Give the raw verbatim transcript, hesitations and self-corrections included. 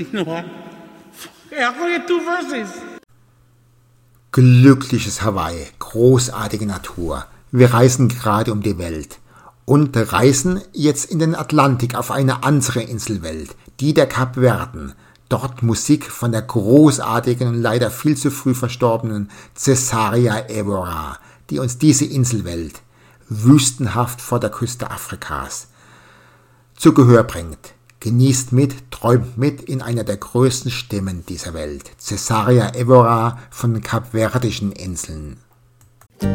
You know what? Yeah, I'll get two verses. Glückliches Hawaii, großartige Natur. Wir reisen gerade um die Welt und reisen jetzt in den Atlantik auf eine andere Inselwelt, die der Kapverden. Dort Musik von der großartigen und leider viel zu früh verstorbenen Cesaria Evora, die uns diese Inselwelt wüstenhaft vor der Küste Afrikas zu Gehör bringt. Genießt mit, träumt mit in einer der größten Stimmen dieser Welt. Cesaria Evora von den Kapverdischen Inseln.